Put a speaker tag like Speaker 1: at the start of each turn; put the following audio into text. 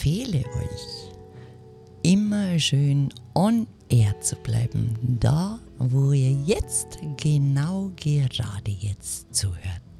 Speaker 1: empfehle euch, immer schön on air zu bleiben, da wo ihr jetzt, genau gerade jetzt zuhört.